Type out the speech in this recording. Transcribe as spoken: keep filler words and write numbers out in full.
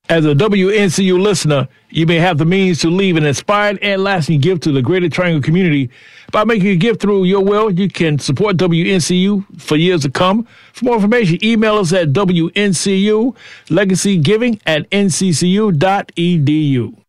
As a W N C U listener, you may have the means to leave an inspired and lasting gift to the Greater Triangle community. By making a gift through your will, you can support W N C U for years to come. For more information, email us at W N C U, legacygiving at N C C U dot E D U.